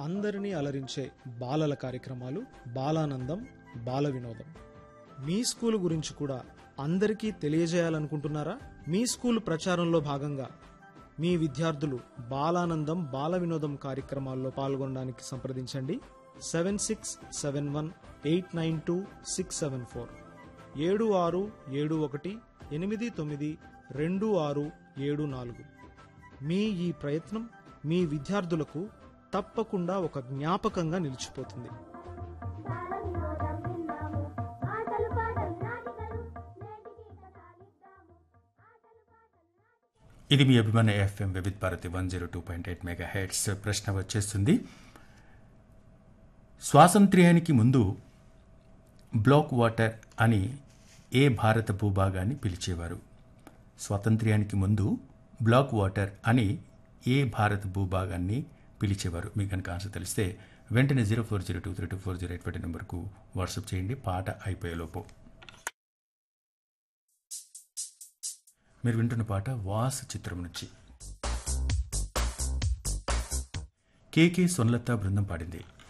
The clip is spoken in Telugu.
అందరినీ అలరించే బాలల కార్యక్రమాలు బాలానందం బాల వినోదం. మీ స్కూల్ గురించి కూడా అందరికీ తెలియజేయాలనుకుంటున్నారా? మీ స్కూల్ ప్రచారంలో భాగంగా మీ విద్యార్థులు బాలానందం బాల వినోదం కార్యక్రమాల్లో పాల్గొనడానికి సంప్రదించండి. 7671892674 7671892674. మీ ఈ ప్రయత్నం మీ విద్యార్థులకు తప్పకుండా ఒక జ్ఞాపకంగా నిలిచిపోతుంది. ఇది మీ అభిమాన ఎఫ్ఎం వివిధ భారతి 102.8 మెగాహెర్ట్జ్. ప్రశ్న వచ్చేస్తుంది, స్వాతంత్ర్యానికి ముందు బ్లాక్ వాటర్ అని ఏ భారత భూభాగాన్ని పిలిచేవారు? స్వాతంత్ర్యానికి ముందు బ్లాక్ వాటర్ అని ఏ భారత భూభాగాన్ని పిలిచేవారు? మీకు కనుక ఆన్సర్ తెలిస్తే వెంటనే 0402324081 నెంబర్కు వాట్సాప్ చేయండి. పాట అయిపోయేలోపు. మీరు వింటున్న పాట వాస్ చిత్రం నుంచి కేకే సొన్లత బృందం పాడింది.